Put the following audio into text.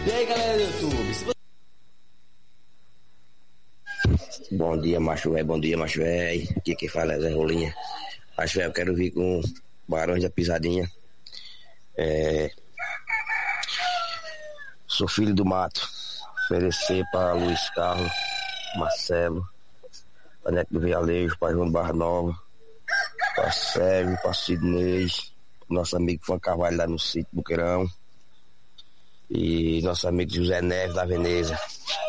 E aí, galera do YouTube, se você... Bom dia, macho velho, bom dia, macho velho. Aqui quem fala é Zé Rolinha. Macho velho, eu quero vir com Barões da Pisadinha. Sou filho do mato. Oferecer para Luiz Carlos, Marcelo, para Neto do Vialejo, para João Barra Nova, para Sérgio, para Sidney, nosso amigo Fã Carvalho lá no sítio Buqueirão, e nosso amigo José Neves da Veneza.